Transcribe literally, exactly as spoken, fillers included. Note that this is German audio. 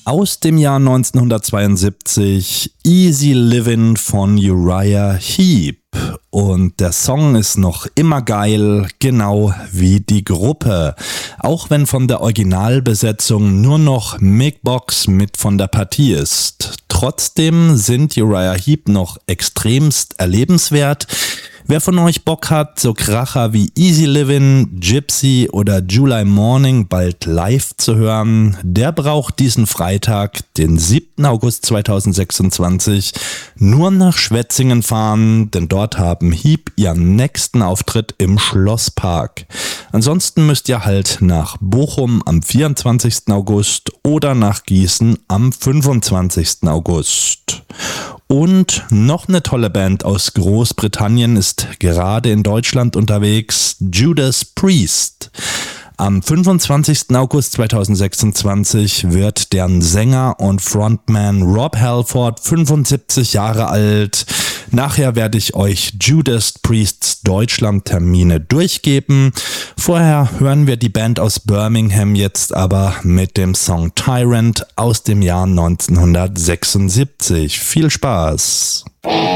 Aus dem Jahr neunzehnhundertzweiundsiebzig, Easy Livin' von Uriah Heep. Und der Song ist noch immer geil, genau wie die Gruppe. Auch wenn von der Originalbesetzung nur noch Mick Box mit von der Partie ist. Trotzdem sind Uriah Heep noch extremst erlebenswert. Wer von euch Bock hat, so Kracher wie Easy Livin', Gypsy oder July Morning bald live zu hören, der braucht diesen Freitag, den siebten August zweitausendsechsundzwanzig, nur nach Schwetzingen fahren, denn dort haben Heep ihren nächsten Auftritt im Schlosspark. Ansonsten müsst ihr halt nach Bochum am vierundzwanzigsten August oder nach Gießen am fünfundzwanzigsten August. Und noch eine tolle Band aus Großbritannien ist gerade in Deutschland unterwegs, Judas Priest. Am fünfundzwanzigsten August zweitausendsechsundzwanzig wird deren Sänger und Frontman Rob Halford fünfundsiebzig Jahre alt. Nachher werde ich euch Judas Priests Deutschland-Termine durchgeben. Vorher hören wir die Band aus Birmingham jetzt aber mit dem Song Tyrant aus dem Jahr neunzehnhundertsechsundsiebzig. Viel Spaß!